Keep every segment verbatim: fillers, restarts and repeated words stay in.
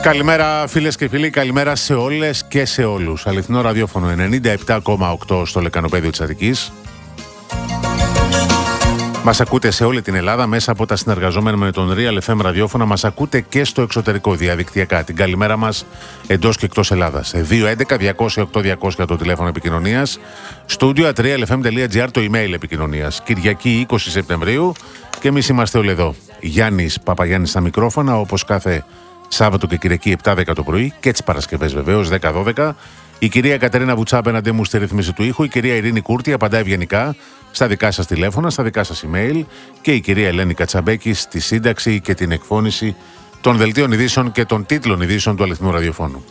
Καλημέρα φίλες και φίλοι, καλημέρα σε όλες και σε όλους. Αληθινό ραδιόφωνο ενενήντα επτά κόμμα οκτώ στο λεκανοπέδιο της Αττικής. Μας ακούτε σε όλη την Ελλάδα μέσα από τα συνεργαζόμενα με τον Real εφ εμ ραδιόφωνα. Μας ακούτε και στο εξωτερικό διαδικτυακά. Την καλημέρα μας εντός και εκτός Ελλάδας. δύο έντεκα διακόσια οκτώ διακόσια το τηλέφωνο επικοινωνίας. Studio at real f m dot g r το email επικοινωνίας. Κυριακή είκοσι Σεπτεμβρίου και εμείς είμαστε όλοι εδώ. Γιάννης Παπαγιάννης στα μικρόφωνα, όπως κάθε Σάββατο και Κυριακή επτά δέκα το πρωί και τις Παρασκευές βεβαίως δέκα δώδεκα. Η κυρία Κατερίνα Βουτσά απέναντί μου στη ρύθμιση του ήχου. Η κυρία Ειρήνη Κούρτη απαντά ευγενικά στα δικά σας τηλέφωνα, στα δικά σας email. Και η κυρία Ελένη Κατσαμπέκη στη σύνταξη και την εκφώνηση των δελτίων ειδήσεων και των τίτλων ειδήσεων του αληθινού ραδιοφώνου.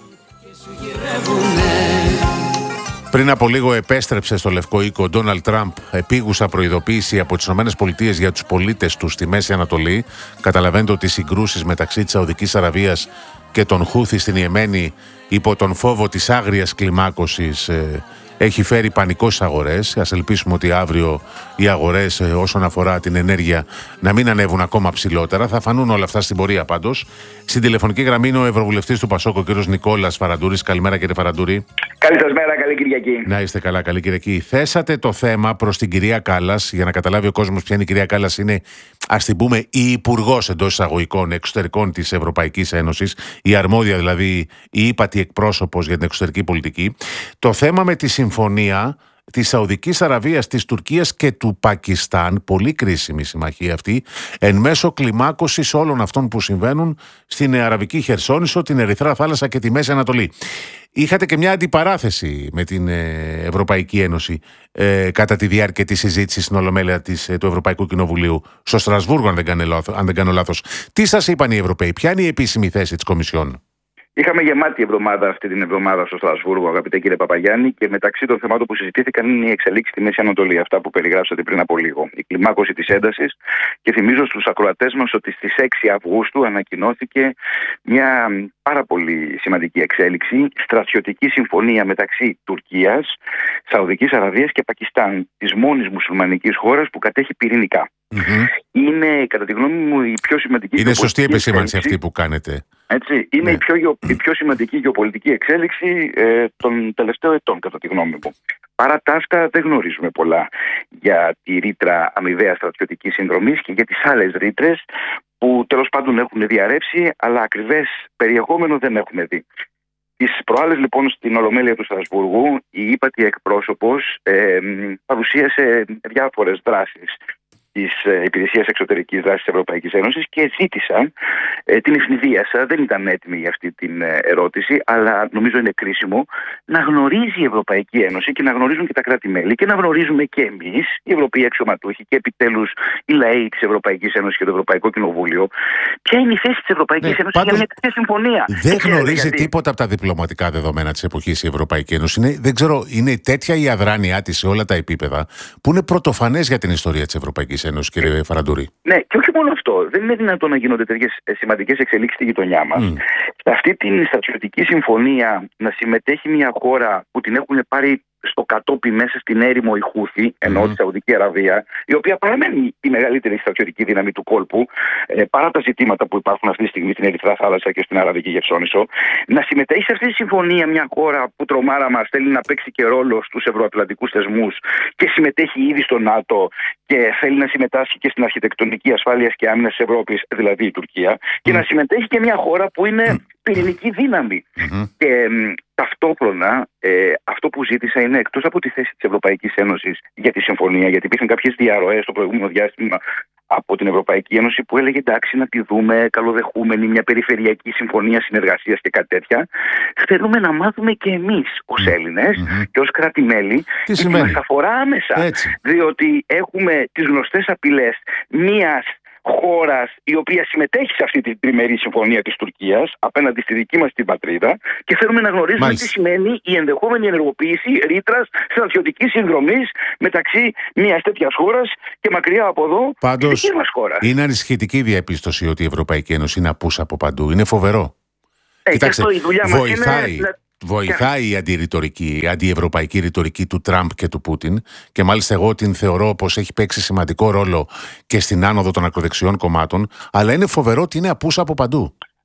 Πριν από λίγο επέστρεψε στο Λευκό Οίκο ο Ντόναλντ Τραμπ, επίγουσα προειδοποίηση από τις ΗΠΑ για τους πολίτες του στη Μέση Ανατολή. Καταλαβαίνετε ότι οι συγκρούσεις μεταξύ της Σαουδικής Αραβίας και των Χούθι στην Ιεμένη υπό τον φόβο της άγριας κλιμάκωσης ε, έχει φέρει πανικό στις αγορές. Ας ελπίσουμε ότι αύριο οι αγορές ε, όσον αφορά την ενέργεια να μην ανέβουν ακόμα ψηλότερα. Θα φανούν όλα αυτά στην πορεία πάντως. Στην τηλεφωνική γραμμή είναι ο Ευρωβουλευτής του Πασόκ, ο κύριος Νικόλας Φαραντούρης. Καλημέρα κύριε Φαραντούρη. Καλή σας μέρα, καλή Κυριακή. Να είστε καλά, καλή Κυριακή. Θέσατε το θέμα προς την κυρία Κάλλας, για να καταλάβει ο κόσμος ποια είναι η κυρία Κάλλας. Είναι, ας την πούμε, η υπουργός εντός εισαγωγικών εξωτερικών της Ευρωπαϊκής Ένωσης, η αρμόδια δηλαδή, η ύπατη εκπρόσωπος για την εξωτερική πολιτική. Το θέμα με τη συμφωνία της Σαουδικής Αραβίας, της Τουρκίας και του Πακιστάν, πολύ κρίσιμη συμμαχία αυτή, εν μέσω κλιμάκωσης όλων αυτών που συμβαίνουν στην Αραβική Χερσόνησο, την Ερυθρά Θάλασσα και τη Μέση Ανατολή. Είχατε και μια αντιπαράθεση με την Ευρωπαϊκή Ένωση ε, κατά τη διάρκεια της συζήτησης στην Ολομέλεια της, του Ευρωπαϊκού Κοινοβουλίου στο Στρασβούργο, αν δεν, κάνω, αν δεν κάνω λάθος. Τι σας είπαν οι Ευρωπαίοι, ποια είναι η επίσημη θέση της Κομισιόν? Είχαμε γεμάτη εβδομάδα αυτή την εβδομάδα στο Στρασβούργο, αγαπητέ κύριε Παπαγιάννη, και μεταξύ των θεμάτων που συζητήθηκαν είναι η εξελίξη στη Μέση Ανατολή, αυτά που περιγράψατε πριν από λίγο. Η κλιμάκωση της έντασης, και θυμίζω στους ακροατές μας ότι στις έξι Αυγούστου ανακοινώθηκε μια πάρα πολύ σημαντική εξέλιξη, στρατιωτική συμφωνία μεταξύ Τουρκίας, Σαουδικής Αραβίας και Πακιστάν, της μόνης μουσουλμανικής χώρας που κατέχει πυρηνικά. Mm-hmm. Είναι, κατά τη γνώμη μου, η πιο σημαντική. Είναι σωστή επισήμανση αυτή που κάνετε. Έτσι, είναι ναι. η, πιο, η πιο σημαντική γεωπολιτική εξέλιξη ε, των τελευταίων ετών, κατά τη γνώμη μου. Παρά τα αυτά, δεν γνωρίζουμε πολλά για τη ρήτρα αμοιβαίας στρατιωτικής συνδρομής και για τις άλλες ρήτρες που τέλος πάντων έχουν διαρρεύσει, αλλά ακριβές περιεχόμενο δεν έχουμε δει. Τις προάλλες λοιπόν στην Ολομέλεια του Στρασβούργου, η ύπατη εκπρόσωπος ε, παρουσίασε διάφορες δράσεις της Υπηρεσίας Εξωτερικής Δράσης της Ευρωπαϊκής Ένωσης και ζήτησαν ε, την ευνηδίασα. Δεν ήταν έτοιμη για αυτή την ερώτηση, αλλά νομίζω είναι κρίσιμο να γνωρίζει η Ευρωπαϊκή Ένωση και να γνωρίζουν και τα κράτη-μέλη και να γνωρίζουμε και εμείς, οι Ευρωπαίοι αξιωματούχοι και επιτέλους οι λαοί της Ευρωπαϊκής Ένωσης και το Ευρωπαϊκό Κοινοβούλιο, ποια είναι η θέση της Ευρωπαϊκής ναι, Ένωσης για μια τέτοια συμφωνία. Δεν γνωρίζει τίποτα από τα διπλωματικά δεδομένα της εποχής η Ευρωπαϊκή Ένωση. Είναι, δεν ξέρω, είναι τέτοια η αδράνειά της σε όλα τα επίπεδα που είναι πρωτοφανές για την ιστορία της Ευρωπαϊκής Ένωση, κύριε Φαραντούρη. Ναι, και όχι μόνο αυτό. Δεν είναι δυνατόν να γίνονται τέτοιες σημαντικές εξελίξεις στη γειτονιά μας. Mm. Σε αυτή την στρατιωτική συμφωνία να συμμετέχει μια χώρα που την έχουν πάρει στο κατόπι μέσα στην έρημο η Χούθη, ενώ mm. τη Σαουδική Αραβία, η οποία παραμένει η μεγαλύτερη στρατιωτική δύναμη του κόλπου, ε, παρά τα ζητήματα που υπάρχουν αυτή τη στιγμή στην Ερυθρά Θάλασσα και στην Αραβική Χερσόνησο, να συμμετέχει σε αυτή τη συμφωνία μια χώρα που τρομάρα μας θέλει να παίξει και ρόλο στους ευρωατλαντικούς θεσμούς και συμμετέχει ήδη στο ΝΑΤΟ και θέλει να συμμετάσχει και στην αρχιτεκτονική ασφάλειας και άμυνας της Ευρώπης, δηλαδή η Τουρκία, και mm. να συμμετέχει και μια χώρα που είναι mm. πυρηνική δύναμη. Mm-hmm. Και ε, ταυτόχρονα ε, αυτό που ζήτησα είναι, εκτός από τη θέση της Ευρωπαϊκής Ένωσης για τη συμφωνία, γιατί υπήρχαν κάποιες διαρροές στο προηγούμενο διάστημα από την Ευρωπαϊκή Ένωση που έλεγε εντάξει να τη δούμε καλοδεχούμενη, μια περιφερειακή συμφωνία συνεργασίας και κάτι τέτοια. Θέλουμε να μάθουμε και εμείς ως Έλληνες mm-hmm. και ως κράτη-μέλη τι και μας αφορά άμεσα. Έτσι. Διότι έχουμε τις γνωστές απειλές μιας χώρας η οποία συμμετέχει σε αυτή την τριμερή συμφωνία της Τουρκίας απέναντι στη δική μας την πατρίδα και θέλουμε να γνωρίζουμε Μάλιστα. τι σημαίνει η ενδεχόμενη ενεργοποίηση ρήτρας στρατιωτικής συνδρομής μεταξύ μιας τέτοιας χώρας και μακριά από εδώ Πάντως, της δικής μας χώρας. Είναι ανησυχητική η διαπίστωση ότι η Ευρωπαϊκή Ένωση είναι απούσα από παντού. Είναι φοβερό. Ε, Κοιτάξτε, βοηθάει. Είναι... Βοηθάει η αντιρητορική, η αντιευρωπαϊκή ρητορική του Τραμπ και του Πούτιν και μάλιστα εγώ την θεωρώ πως έχει παίξει σημαντικό ρόλο και στην άνοδο των ακροδεξιών κομμάτων, αλλά είναι φοβερό ότι είναι απούσα από παντού.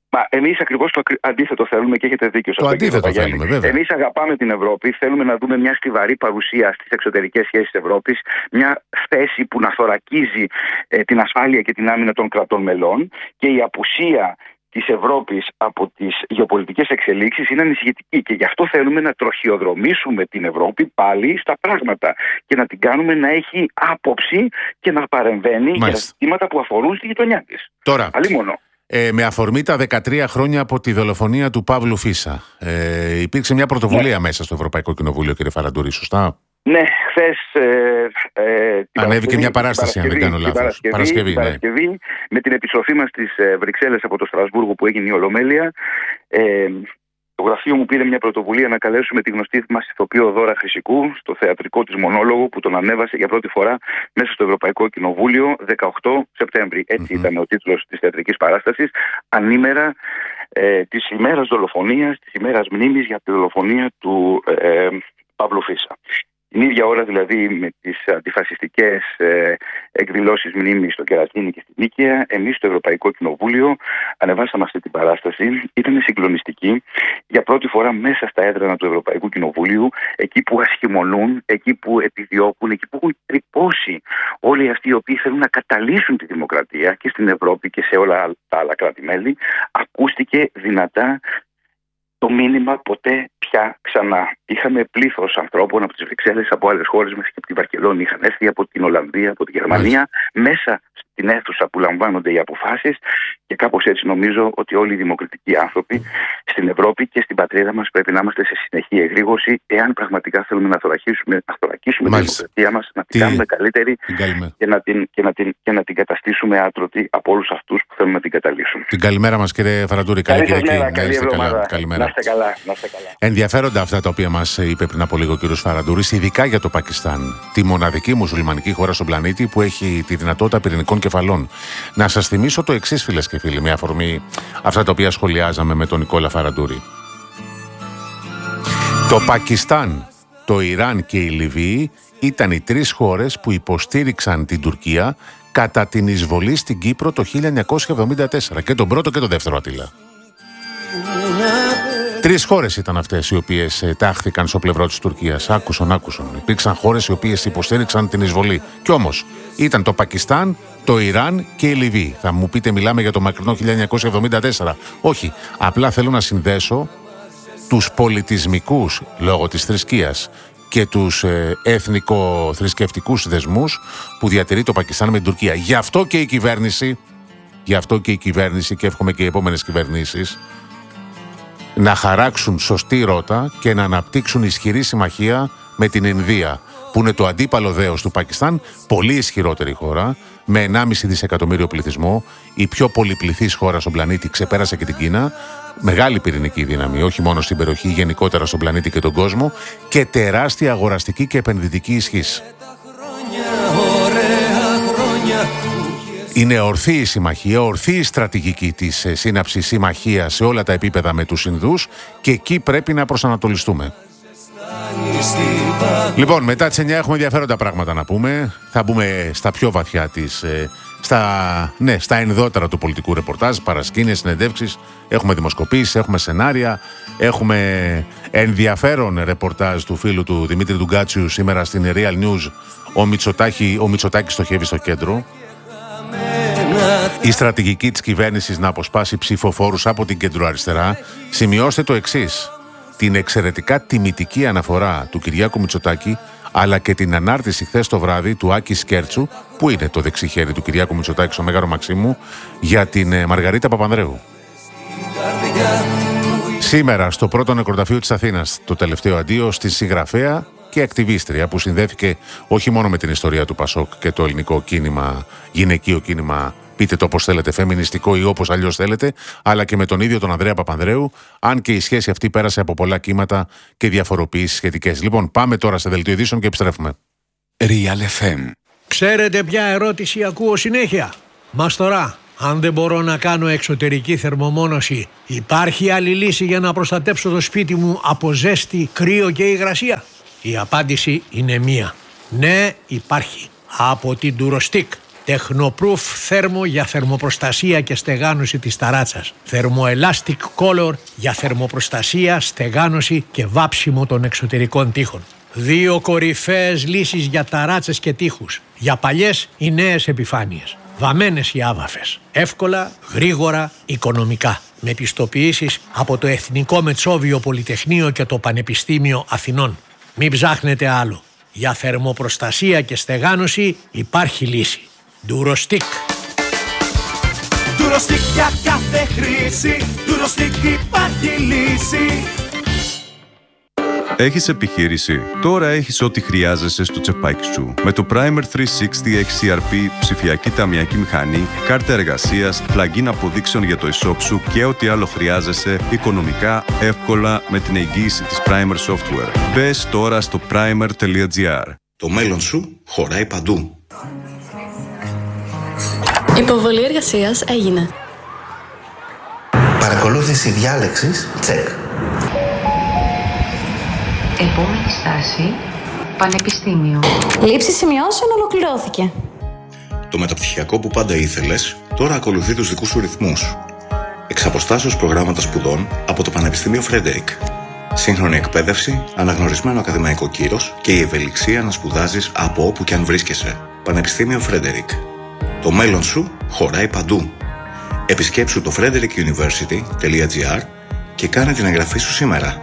Μα εμείς ακριβώς το αντίθετο θέλουμε και έχετε δίκιο σε το αυτό. Το αντίθετο θέλουμε, βέβαια. Εμείς αγαπάμε την Ευρώπη, θέλουμε να δούμε μια στιβαρή παρουσία στις εξωτερικές σχέσεις της Ευρώπης, μια θέση που να θωρακίζει ε, την ασφάλεια και την άμυνα των κρατών μελών, και η απουσία της Ευρώπης από τις γεωπολιτικές εξελίξεις είναι ανησυχητική, και γι' αυτό θέλουμε να τροχιοδρομήσουμε την Ευρώπη πάλι στα πράγματα και να την κάνουμε να έχει άποψη και να παρεμβαίνει για ζητήματα που αφορούν στη γειτονιά της. Τώρα, Αλλήμονο. Ε, με αφορμή τα δεκατρία χρόνια από τη δολοφονία του Παύλου Φίσα, ε, υπήρξε μια πρωτοβουλία ναι. μέσα στο Ευρωπαϊκό Κοινοβούλιο, κύριε Φαραντούρη, σωστά? Ναι, χθες ε, ε, ανέβηκε μια παράσταση, αν δεν κάνω λάθος. Παρασκευή, Παρασκευή, ναι. Παρασκευή, με την επιστροφή μας στις ε, Βρυξέλλες από το Στρασβούργο που έγινε η Ολομέλεια. Ε, το γραφείο μου πήρε μια πρωτοβουλία να καλέσουμε τη γνωστή μας ηθοποιό Δώρα Χρυσικού στο θεατρικό της μονόλογο που τον ανέβασε για πρώτη φορά μέσα στο Ευρωπαϊκό Κοινοβούλιο δεκαοκτώ Σεπτέμβρη. Έτσι mm-hmm. ήταν ο τίτλος της θεατρικής παράστασης, ανήμερα ε, της ημέρας δολοφονίας, της ημέρας μνήμης για τη δολοφονία του ε, Παύλου Φίσα. Την ίδια ώρα δηλαδή με τις αντιφασιστικές ε, εκδηλώσεις μνήμης στο Κερατίνι και στην Νίκαια, εμείς στο Ευρωπαϊκό Κοινοβούλιο ανεβάσαμε αυτή την παράσταση. Ήταν συγκλονιστική, για πρώτη φορά μέσα στα έδρανα του Ευρωπαϊκού Κοινοβουλίου, εκεί που ασχημονούν, εκεί που επιδιώκουν, εκεί που έχουν τρυπώσει όλοι αυτοί οι οποίοι θέλουν να καταλύσουν τη δημοκρατία και στην Ευρώπη και σε όλα τα άλλα κράτη-μέλη, ακούστηκε δυνατά το μήνυμα ποτέ πια ξανά. Είχαμε πλήθος ανθρώπων από τις Βρυξέλλες, από άλλες χώρες, μέσα και από τη Βαρκελόνη. Είχαν έρθει από την Ολλανδία, από τη Γερμανία, μέσα στην αίθουσα που λαμβάνονται οι αποφάσεις, και κάπως έτσι νομίζω ότι όλοι οι δημοκρατικοί άνθρωποι στην Ευρώπη και στην πατρίδα μας πρέπει να είμαστε σε συνεχή εγρήγορση, εάν πραγματικά θέλουμε να θωρακίσουμε, να θωρακίσουμε τη δημοκρατία μας, να την κάνουμε καλύτερη και να την, και, να την, και να την καταστήσουμε άτρωτη από όλους αυτούς που θέλουν να την καταλύσουν. Την καλημέρα μας, κύριε Φαραντούρη. Καλή Κυριακή. Καλή εβδομάδα. Καλημέρα. Να είστε καλά, να είστε καλά. Ενδιαφέροντα αυτά τα οποία μας είπε πριν από λίγο ο κύριος Φαραντούρης, ειδικά για το Πακιστάν, τη μοναδική μουσουλμανική χώρα στον πλανήτη που έχει τη δυνατότητα πυρηνικών κεφαλών. Να σας θυμίσω το εξής, φίλες και φίλοι, με αφορμή αυτά τα οποία σχολιάζαμε με τον Νικόλα Φαραντούρη. Το Πακιστάν, το Ιράν και η Λιβύη ήταν οι τρεις χώρες που υποστήριξαν την Τουρκία κατά την εισβολή στην Κύπρο το χίλια εννιακόσια εβδομήντα τέσσερα, και τον πρώτο και τον δεύτερο, Αττήλα. Τρεις χώρες ήταν αυτές οι οποίες ε, τάχθηκαν στο πλευρό της Τουρκίας. Άκουσον, άκουσον. Υπήρξαν χώρες οι οποίες υποστήριξαν την εισβολή. Κι όμως ήταν το Πακιστάν, το Ιράν και η Λιβύη. Θα μου πείτε, μιλάμε για το μακρινό χίλια εννιακόσια εβδομήντα τέσσερα. Όχι. Απλά θέλω να συνδέσω τους πολιτισμικούς, λόγω της θρησκείας, και τους ε, εθνικο-θρησκευτικούς δεσμούς που διατηρεί το Πακιστάν με την Τουρκία. Γι' αυτό και η κυβέρνηση, γι' αυτό και η κυβέρνηση, και εύχομαι και οι επόμενες κυβερνήσεις, να χαράξουν σωστή ρότα και να αναπτύξουν ισχυρή συμμαχία με την Ινδία, που είναι το αντίπαλο δέος του Πακιστάν, πολύ ισχυρότερη χώρα, με ενάμιση δισεκατομμύριο πληθυσμό, η πιο πολυπληθής χώρα στον πλανήτη, ξεπέρασε και την Κίνα, μεγάλη πυρηνική δύναμη, όχι μόνο στην περιοχή, γενικότερα στον πλανήτη και τον κόσμο, και τεράστια αγοραστική και επενδυτική ισχύς. Είναι ορθή η συμμαχία, ορθή η στρατηγική της σύναψης συμμαχίας σε όλα τα επίπεδα με τους Ινδούς, και εκεί πρέπει να προσανατολιστούμε. Λοιπόν, μετά τις εννιά έχουμε ενδιαφέροντα πράγματα να πούμε. Θα μπούμε στα πιο βαθιά της, στα, ναι, στα ενδότερα του πολιτικού ρεπορτάζ, παρασκήνες, συνεντεύξεις, έχουμε δημοσκοπήσεις, έχουμε σενάρια, έχουμε ενδιαφέρον ρεπορτάζ του φίλου του Δημήτρη Ντουγκάτσιου σήμερα στην Real News. Ο Μητσοτάκη, ο Μητσοτάκης στοχεύει στο κέντρο. Η στρατηγική της κυβέρνησης να αποσπάσει ψηφοφόρους από την κεντροαριστερά. Σημειώστε το εξής: την εξαιρετικά τιμητική αναφορά του Κυριάκου Μητσοτάκη, αλλά και την ανάρτηση χθες το βράδυ του Άκη Σκέρτσου, που είναι το δεξί χέρι του Κυριάκου Μητσοτάκη στο Μέγαρο Μαξίμου, για την Μαργαρίτα Παπανδρέου. Σήμερα στο πρώτο νεκροταφείο της Αθήνας, το τελευταίο αντίο στη συγγραφέα και ακτιβίστρια που συνδέθηκε όχι μόνο με την ιστορία του Πασόκ και το ελληνικό κίνημα, γυναικείο κίνημα, πείτε το όπως θέλετε, φεμινιστικό ή όπως αλλιώς θέλετε, αλλά και με τον ίδιο τον Ανδρέα Παπανδρέου, αν και η σχέση αυτή πέρασε από πολλά κύματα και διαφοροποιήσεις σχετικές. Λοιπόν, πάμε τώρα σε δελτίο ειδήσεων και επιστρέφουμε. Real εφ εμ. Ξέρετε ποια ερώτηση ακούω συνέχεια? Μας τώρα, αν δεν μπορώ να κάνω εξωτερική θερμομόνωση, υπάρχει άλλη λύση για να προστατέψω το σπίτι μου από ζέστη, κρύο και υγρασία? Η απάντηση είναι μία. Ναι, υπάρχει. Από την Durostick. Τεχνοπρούφ θέρμο για θερμοπροστασία και στεγάνωση της ταράτσας. Θερμοελάστικ Color για θερμοπροστασία, στεγάνωση και βάψιμο των εξωτερικών τοίχων. Δύο κορυφαίες λύσεις για ταράτσες και τοίχους. Για παλιές ή νέες επιφάνειες. Βαμμένες οι άβαφες. Εύκολα, γρήγορα, οικονομικά. Με πιστοποιήσεις από το Εθνικό Μετσόβιο Πολυτεχνείο και το Πανεπιστήμιο Αθηνών. Μην ψάχνετε άλλο. Για θερμοπροστασία και στεγάνωση υπάρχει λύση. Ντουροστικ. Ντουροστικ για κάθε χρήση. Ντουροστικ υπάρχει λύση. Έχεις επιχείρηση? Τώρα έχεις ό,τι χρειάζεσαι στο τσεπάκι σου. Με το Primer τριακόσια εξήντα εξ σι αρ πι, ψηφιακή ταμιακή μηχανή, κάρτα εργασίας, plugin αποδείξεων για το e-shop σου και ό,τι άλλο χρειάζεσαι, οικονομικά, εύκολα, με την εγγύηση της Primer Software. Μπες τώρα στο primer τελεία gr. Το μέλλον σου χωράει παντού. Υποβολή εργασίας έγινε. Παρακολούθηση διάλεξης, check. Επόμενη στάση, Πανεπιστήμιο. Λήψη σημειώσεων ολοκληρώθηκε. Το μεταπτυχιακό που πάντα ήθελες, τώρα ακολουθεί τους δικούς σου ρυθμούς. Εξ αποστάσεως προγράμματα σπουδών από το Πανεπιστήμιο Φρέντερικ. Σύγχρονη εκπαίδευση, αναγνωρισμένο ακαδημαϊκό κύρος και η ευελιξία να σπουδάζεις από όπου και αν βρίσκεσαι. Πανεπιστήμιο Φρέντερικ. Το μέλλον σου χωράει παντού. Επισκέψου το frederick university τελεία gr και κάνε την εγγραφή σου σήμερα.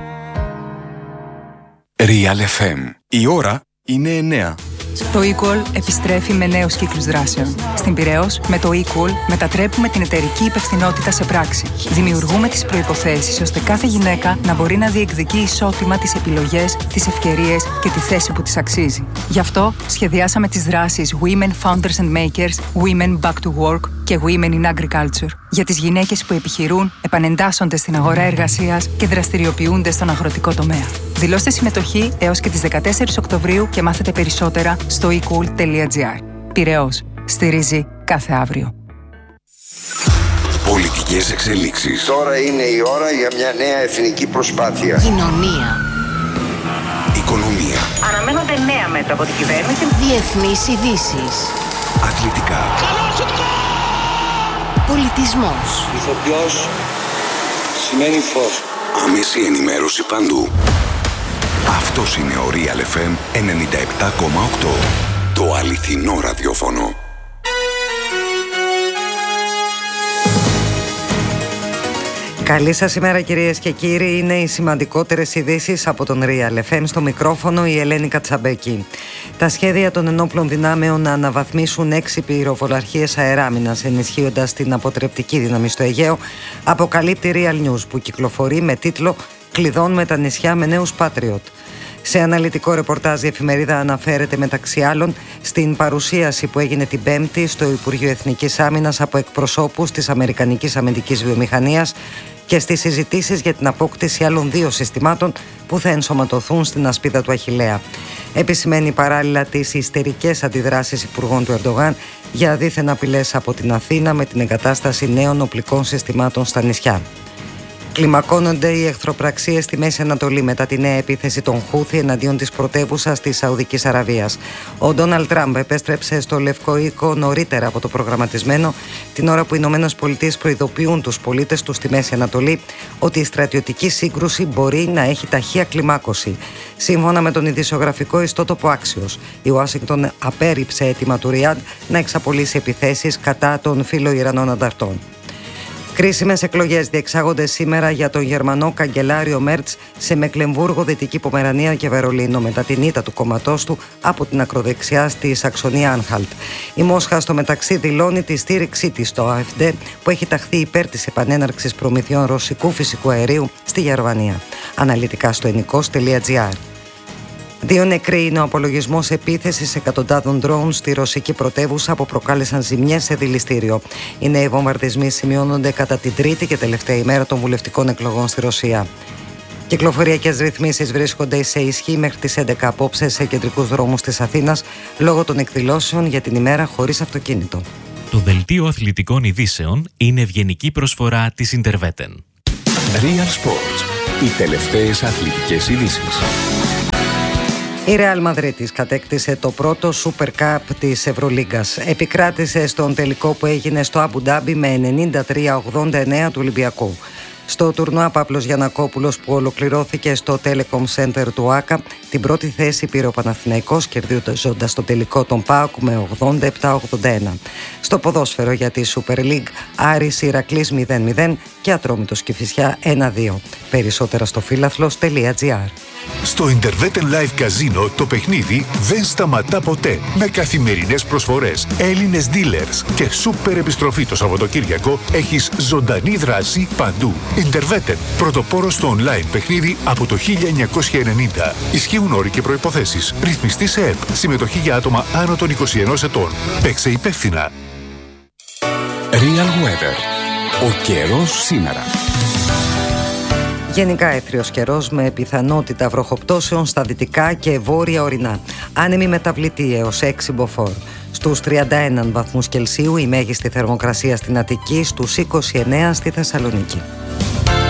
Real εφ εμ. Η ώρα είναι εννέα. Το Equal επιστρέφει με νέους κύκλους δράσεων. Στην Πειραιώς, με το Equal μετατρέπουμε την εταιρική υπευθυνότητα σε πράξη. Δημιουργούμε τις προϋποθέσεις ώστε κάθε γυναίκα να μπορεί να διεκδικεί ισότιμα τις επιλογές, τις ευκαιρίες και τη θέση που της αξίζει. Γι' αυτό σχεδιάσαμε τις δράσεις Women Founders and Makers, Women Back to Work και Women in Agriculture για τις γυναίκες που επιχειρούν, επανεντάσσονται στην αγορά εργασίας και δραστηριοποιούνται στον αγροτικό τομέα. Δηλώστε συμμετοχή έως και τις δεκατέσσερις Οκτωβρίου και μάθετε περισσότερα στο equal τελεία gr. Πειραιώς. Στηρίζει κάθε αύριο. Πολιτικές εξελίξεις. Τώρα είναι η ώρα για μια νέα εθνική προσπάθεια. Κοινωνία. Οικονομία. Αναμένονται νέα μέτρα από την κυβέρνηση. Διεθνείς ειδήσεις. Αθλητικά. Πολιτισμός. Ηθοποιός σημαίνει φως. Άμεση ενημέρωση παντού. Αυτός είναι ο Real εφ εμ ενενήντα επτά κόμμα οκτώ. Το αληθινό ραδιόφωνο. Καλή σας ημέρα κυρίες και κύριοι. Είναι οι σημαντικότερες ειδήσεις από τον Real εφ εμ. Στο μικρόφωνο η Ελένη Κατσαμπέκη. Τα σχέδια των ενόπλων δυνάμεων να αναβαθμίσουν έξι πυροβολαρχίες αεράμινας, ενισχύοντας την αποτρεπτική δύναμη στο Αιγαίο, αποκαλύπτει Real News, που κυκλοφορεί με τίτλο «Κλειδώνουμε τα νησιά με νέους Patriot». Σε αναλυτικό ρεπορτάζ η εφημερίδα αναφέρεται μεταξύ άλλων στην παρουσίαση που έγινε την Πέμπτη στο Υπουργείο Εθνικής Άμυνας από εκπροσώπους της Αμερικανικής Αμυντικής Βιομηχανίας και στις συζητήσεις για την απόκτηση άλλων δύο συστημάτων που θα ενσωματωθούν στην ασπίδα του Αχιλλέα. Επισημαίνει παράλληλα τις ιστερικές αντιδράσεις υπουργών του Ερντογάν για δίθεν απειλές από την Αθήνα με την εγκατάσταση νέων οπλικών συστημάτων στα νησιά. Κλιμακώνονται οι εχθροπραξίες στη Μέση Ανατολή μετά τη νέα επίθεση των Χούθι εναντίον της πρωτεύουσας της Σαουδικής Αραβίας. Ο Ντόναλντ Τραμπ επέστρεψε στο Λευκό Οίκο νωρίτερα από το προγραμματισμένο, την ώρα που οι Ηνωμένες Πολιτείες προειδοποιούν τους πολίτες τους στη Μέση Ανατολή ότι η στρατιωτική σύγκρουση μπορεί να έχει ταχεία κλιμάκωση. Σύμφωνα με τον ειδησιογραφικό ιστότοπο Άξιος, η Ουάσιγκτον απέρριψε αίτημα του Ριάντ να εξαπολύσει επιθέσεις κατά των φιλοϊρανών ανταρτών. Κρίσιμες εκλογές διεξάγονται σήμερα για τον Γερμανό καγκελάριο Μέρτς σε Μεκλεμβούργο, Δυτική Πομερανία και Βερολίνο μετά την ήττα του κόμματός του από την ακροδεξιά στη Σαξονία Άνχαλτ. Η Μόσχα στο μεταξύ δηλώνει τη στήριξή της στο AfD που έχει ταχθεί υπέρ της επανέναρξης προμηθειών ρωσικού φυσικού αερίου στη Γερμανία. Αναλυτικά στο ενικός τελεία gr. Δύο νεκροί είναι ο απολογισμός επίθεσης εκατοντάδων ντρόουν στη ρωσική πρωτεύουσα που προκάλεσαν ζημιές σε δηληστήριο. Οι νέοι βομβαρδισμοί σημειώνονται κατά την τρίτη και τελευταία ημέρα των βουλευτικών εκλογών στη Ρωσία. Κυκλοφοριακές ρυθμίσεις βρίσκονται σε ισχύ μέχρι τις έντεκα απόψε σε κεντρικούς δρόμους της Αθήνας λόγω των εκδηλώσεων για την ημέρα χωρίς αυτοκίνητο. Το δελτίο αθλητικών ειδήσεων είναι ευγενική προσφορά της Interveten. Real Sports. Οι τελευταίες αθλητικές ειδήσεις. Η Ρεάλ Μαδρίτης κατέκτησε το πρώτο Super Cup της Ευρωλίγκας. Επικράτησε στον τελικό που έγινε στο Αμπου Ντάμπι με ενενήντα τρία ογδόντα εννέα του Ολυμπιακού. Στο τουρνουά Παύλος Γιαννακόπουλος που ολοκληρώθηκε στο Telecom Center του ΆΚΑ, την πρώτη θέση πήρε ο Παναθηναϊκός κερδίζοντας στο τελικό τον ΠΑΟΚ με ογδόντα επτά ογδόντα ένα. Στο ποδόσφαιρο για τη Super League, Άρης Ηρακλής μηδέν μηδέν και Ατρόμητος Κηφισιά ένα δύο. Περισσότερα στο φίλαθλος τελεία τζι άρ. Στο Interveten Live Casino το παιχνίδι δεν σταματά ποτέ. Με καθημερινές προσφορές, Έλληνες dealers και σούπερ επιστροφή το Σαββατοκύριακο, έχεις ζωντανή δράση παντού. Interveten, πρωτοπόρος στο online παιχνίδι από το χίλια εννιακόσια ενενήντα. Ισχύουν όροι και προϋποθέσεις. Ρυθμιστή σε ΕΠ. Συμμετοχή για άτομα άνω των είκοσι ενός ετών. Παίξε υπεύθυνα. Real Weather. Ο καιρός σήμερα. Γενικά έθριος καιρός με πιθανότητα βροχοπτώσεων στα δυτικά και βόρεια ορεινά. Άνεμη μεταβλητή έως έξι μποφόρ. Στους τριάντα ένα βαθμούς Κελσίου η μέγιστη θερμοκρασία στην Αττική, στους είκοσι εννέα στη Θεσσαλονίκη.